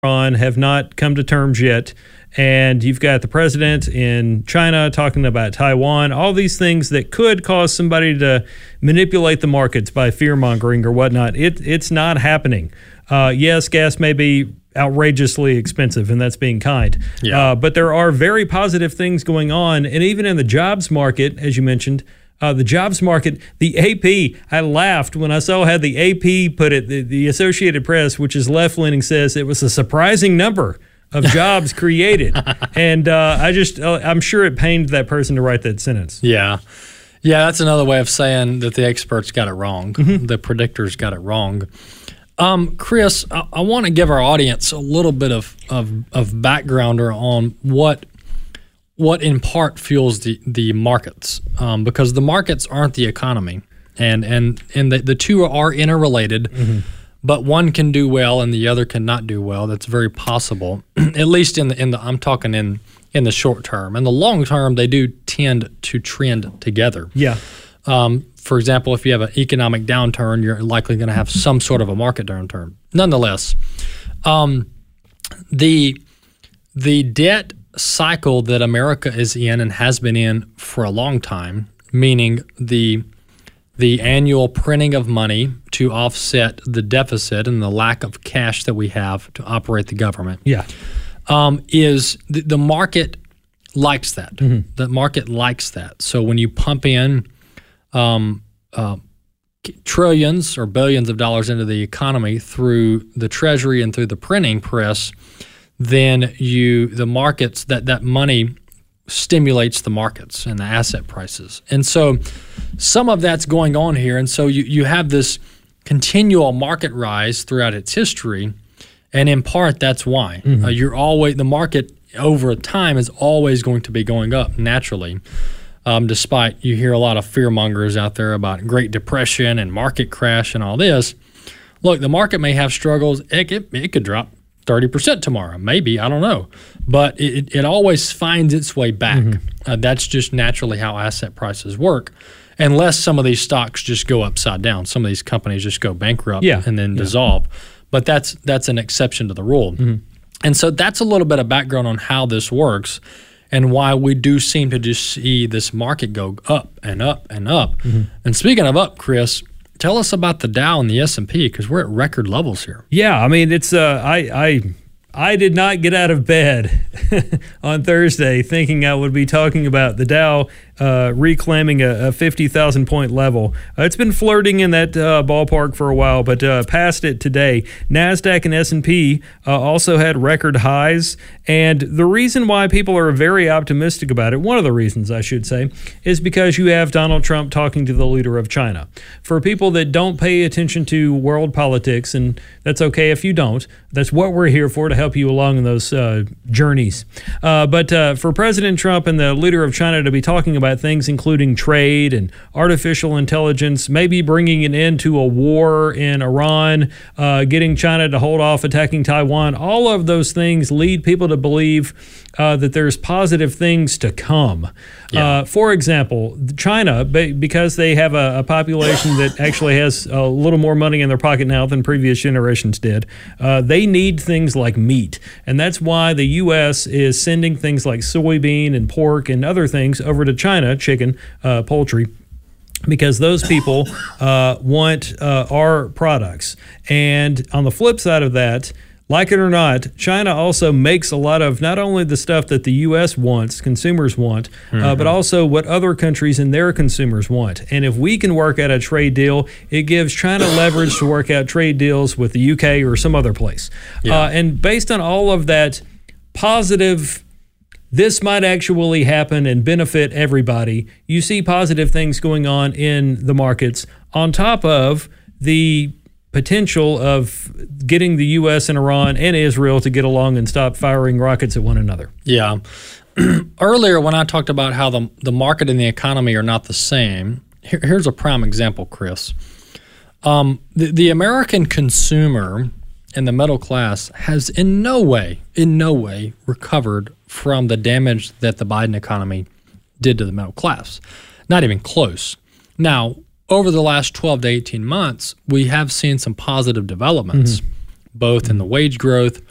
Iran have not come to terms yet. And you've got the president in China talking about Taiwan, all these things that could cause somebody to manipulate the markets by fear-mongering or whatnot. It's not happening. Yes, gas may be outrageously expensive, and that's being kind. Yeah. But there are very positive things going on. And even in the jobs market, as you mentioned, the jobs market, the AP, I laughed when I saw how the AP put it. The Associated Press, which is left-leaning, says it was a surprising number of jobs created. And I'm sure it pained that person to write that sentence. Yeah. Yeah, that's another way of saying that the experts got it wrong. Mm-hmm. The predictors got it wrong. Chris, I want to give our audience a little bit of backgrounder on what in part fuels the markets, because the markets aren't the economy, and the two are interrelated. Mm-hmm. But one can do well and the other cannot do well. That's very possible, at least in the I'm talking in the short term. In the long term, they do tend to trend together. Yeah. For example, if you have an economic downturn, you're likely going to have some sort of a market downturn. Nonetheless, the debt cycle that America is in and has been in for a long time, meaning the annual printing of money to offset the deficit and the lack of cash that we have to operate the government. Yeah. Is the market likes that. Mm-hmm. The market likes that. So when you pump in trillions or billions of dollars into the economy through the Treasury and through the printing press, then the markets, that money stimulates the markets and the asset prices. And so some of that's going on here. And so you have this continual market rise throughout its history. And in part, that's why. Mm-hmm. The market over time is always going to be going up naturally. Despite you hear a lot of fear-mongers out there about Great Depression and market crash and all this. Look, the market may have struggles. It could drop 30% tomorrow, maybe, I don't know. But it always finds its way back. Mm-hmm. That's just naturally how asset prices work, unless some of these stocks just go upside down. Some of these companies just go bankrupt and then dissolve. But that's an exception to the rule. Mm-hmm. And so that's a little bit of background on how this works and why we do seem to just see this market go up and up and up. Mm-hmm. And speaking of up, Chris, tell us about the Dow and the S&P, because we're at record levels here. Yeah, I mean, it's I did not get out of bed on Thursday thinking I would be talking about the Dow reclaiming a 50,000 point level. It's been flirting in that ballpark for a while, but passed it today. NASDAQ and S&P also had record highs, and the reason why people are very optimistic about it, one of the reasons I should say, is because you have Donald Trump talking to the leader of China. For people that don't pay attention to world politics, and that's okay if you don't, that's what we're here for, to help you along in those journeys. But for President Trump and the leader of China to be talking about things including trade and artificial intelligence, maybe bringing an end to a war in Iran, getting China to hold off attacking Taiwan, all of those things lead people to believe that there's positive things to come. Yeah. For example, China, because they have a population that actually has a little more money in their pocket now than previous generations did, they need things like meat. And that's why the U.S. is sending things like soybean and pork and other things over to China, chicken, poultry, because those people want our products. And on the flip side of that, like it or not, China also makes a lot of not only the stuff that the U.S. wants, consumers want, but also what other countries and their consumers want. And if we can work out a trade deal, it gives China leverage to work out trade deals with the U.K. or some other place. Yeah. And based on all of that positive, this might actually happen and benefit everybody, you see positive things going on in the markets on top of the potential of getting the U.S. and Iran and Israel to get along and stop firing rockets at one another. Yeah. Earlier when I talked about how the market and the economy are not the same, here's a prime example, Chris. The American consumer and the middle class has in no way recovered from the damage that the Biden economy did to the middle class. Not even close. Now, over the last 12 to 18 months, we have seen some positive developments, both in the wage growth,